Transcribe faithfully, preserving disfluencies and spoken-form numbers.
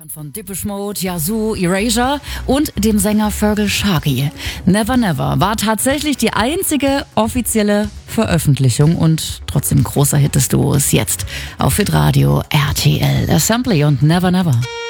Von Depeche Mode, Yazoo, Erasure und dem Sänger Feargal Sharkey. Never Never war tatsächlich die einzige offizielle Veröffentlichung und trotzdem großer Hit des Duos jetzt auf Hitradio R T L. Assembly und Never Never.